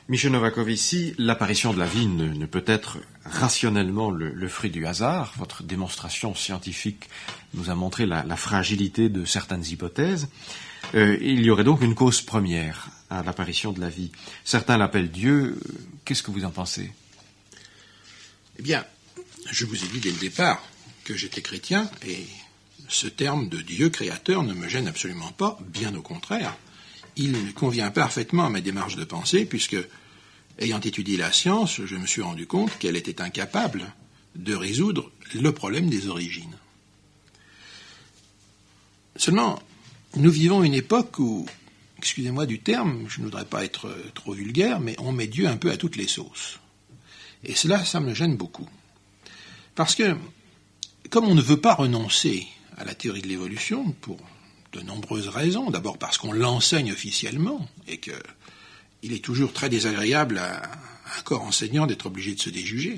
Michel Novakovici, l'apparition de la vie ne peut être rationnellement le fruit du hasard. Votre démonstration scientifique nous a montré la fragilité de certaines hypothèses. Il y aurait donc une cause première à l'apparition de la vie. Certains l'appellent Dieu. Qu'est-ce que vous en pensez? Eh bien, je vous ai dit dès le départ que j'étais chrétien et ce terme de Dieu créateur ne me gêne absolument pas, bien au contraire. Il convient parfaitement à ma démarche de pensée puisque, ayant étudié la science, je me suis rendu compte qu'elle était incapable de résoudre le problème des origines. Seulement, nous vivons une époque où, excusez-moi du terme, je ne voudrais pas être trop vulgaire, mais on met Dieu un peu à toutes les sauces. Et cela, ça me gêne beaucoup. Parce que, comme on ne veut pas renoncer à la théorie de l'évolution, pour de nombreuses raisons, d'abord parce qu'on l'enseigne officiellement, et qu'il est toujours très désagréable à un corps enseignant d'être obligé de se déjuger,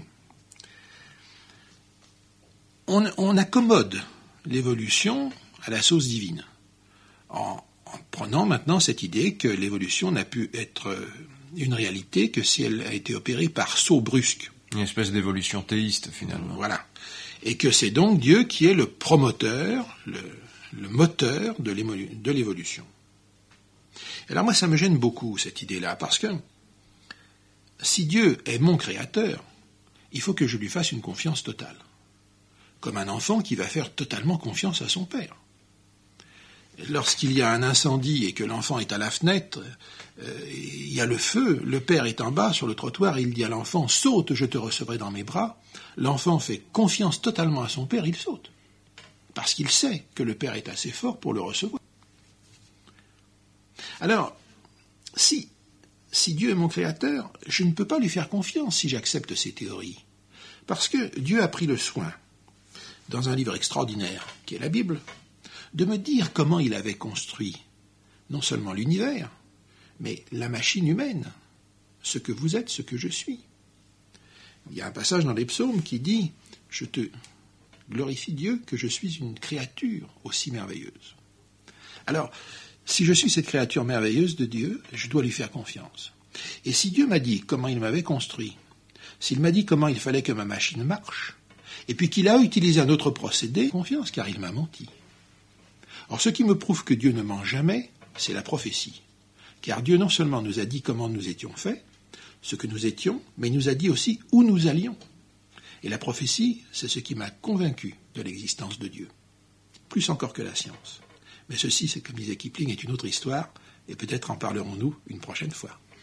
on accommode l'évolution à la sauce divine, en prenant maintenant cette idée que l'évolution n'a pu être une réalité que si elle a été opérée par saut brusque. Une espèce d'évolution théiste, finalement. Voilà. Et que c'est donc Dieu qui est le promoteur, le moteur de l'évolution. Alors moi, ça me gêne beaucoup, cette idée-là, parce que si Dieu est mon créateur, il faut que je lui fasse une confiance totale. Comme un enfant qui va faire totalement confiance à son père. Lorsqu'il y a un incendie et que l'enfant est à la fenêtre, il y a le feu, le père est en bas sur le trottoir et il dit à l'enfant « Saute, je te recevrai dans mes bras ». L'enfant fait confiance totalement à son père, il saute. Parce qu'il sait que le père est assez fort pour le recevoir. Alors, si Dieu est mon créateur, je ne peux pas lui faire confiance si j'accepte ces théories. Parce que Dieu a pris le soin, dans un livre extraordinaire, qui est la Bible, de me dire comment il avait construit non seulement l'univers, mais la machine humaine, ce que vous êtes, ce que je suis. Il y a un passage dans les psaumes qui dit « Je te glorifie Dieu que je suis une créature aussi merveilleuse ». Alors, si je suis cette créature merveilleuse de Dieu, je dois lui faire confiance. Et si Dieu m'a dit comment il m'avait construit, s'il m'a dit comment il fallait que ma machine marche, et puis qu'il a utilisé un autre procédé, confiance, car il m'a menti. Or, ce qui me prouve que Dieu ne ment jamais, c'est la prophétie. Car Dieu non seulement nous a dit comment nous étions faits, ce que nous étions, mais il nous a dit aussi où nous allions. Et la prophétie, c'est ce qui m'a convaincu de l'existence de Dieu. Plus encore que la science. Mais ceci, c'est comme disait Kipling, est une autre histoire, et peut-être en parlerons-nous une prochaine fois.